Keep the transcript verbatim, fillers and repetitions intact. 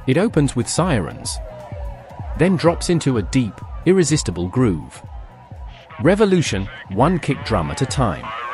It opens with sirens, then drops into a deep, irresistible groove. Revolution, one kick drum at a time.